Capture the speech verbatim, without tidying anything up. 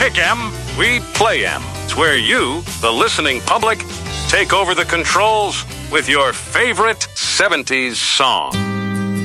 pick 'em, we play 'em. It's where you, the listening public, take over the controls with your favorite seventies song.